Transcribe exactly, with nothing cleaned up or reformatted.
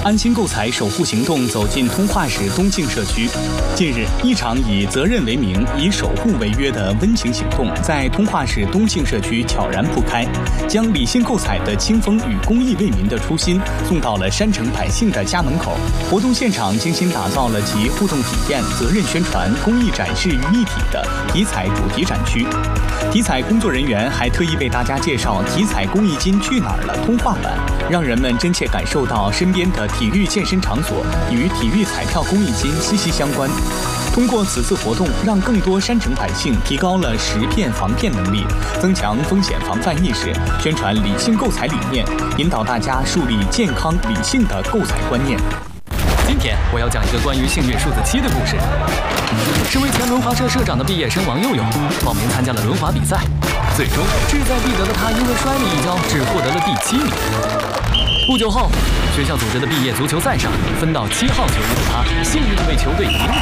安心购彩守护行动走进通化市东庆社区。近日，一场以责任为名、以守护为约的温情行动在通化市东庆社区悄然铺开，将理性购彩的清风与公益为民的初心送到了山城百姓的家门口。活动现场精心打造了集互动体验、责任宣传、公益展示于一体的体彩主题展区。体彩工作人员还特意为大家介绍体彩公益金去哪儿了通话版，让人们真切感受到身边的体育健身场所与体育彩票公益金息息相关。通过此次活动，让更多山城百姓提高了识骗防骗能力，增强风险防范意识，宣传理性购彩理念，引导大家树立健康理性的购彩观念。 今天我要讲一个关于幸运数字七的故事。身为前轮滑社社长的毕业生王佑佑，报名参加了轮滑比赛，最终志在必得的他因为摔了一跤，只获得了第七名。不久后，学校组织的毕业足球赛上，分到七号球衣的他，幸运地为球队赢